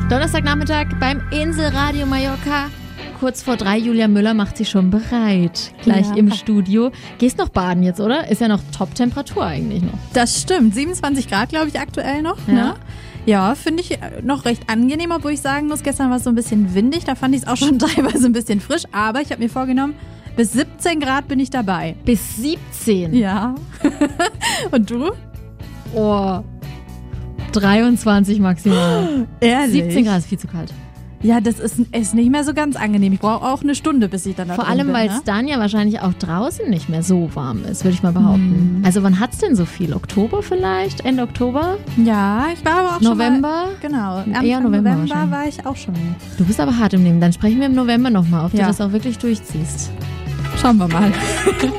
Donnerstagnachmittag beim Inselradio Mallorca. Kurz vor 3, Julia Müller macht sich schon bereit. Gleich im Studio. Gehst noch baden jetzt, oder? Ist ja noch Top-Temperatur eigentlich noch. Das stimmt. 27 Grad, glaube ich, aktuell noch. Ja. Ne? Ja, finde ich noch recht angenehm, obwohl ich sagen muss, gestern war es so ein bisschen windig. Da fand ich es auch schon teilweise ein bisschen frisch. Aber ich habe mir vorgenommen, bis 17 Grad bin ich dabei. Bis 17? Ja. Und du? Oh, 23 maximal. Ehrlich? 17 Grad ist viel zu kalt. Ja, das ist nicht mehr so ganz angenehm. Ich brauche auch eine Stunde, bis ich dann da Vor drin allem, bin, weil es dann ja wahrscheinlich auch draußen nicht mehr so warm ist, würde ich mal behaupten. Also wann hat's denn so viel? Oktober vielleicht? Ende Oktober? Ja, ich war aber auch November? schon mal... Genau, Eher November wahrscheinlich. war ich auch schon. Du bist aber hart im Nehmen. Dann sprechen wir im November nochmal, ob du Ja. das auch wirklich durchziehst. Schauen wir mal.